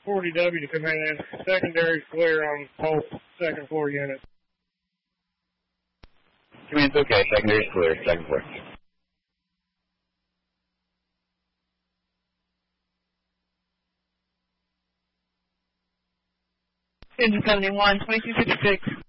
40W to command. Secondary clear on both second floor units. Command's okay. Secondary's clear. Second floor. Engine 71, 2256.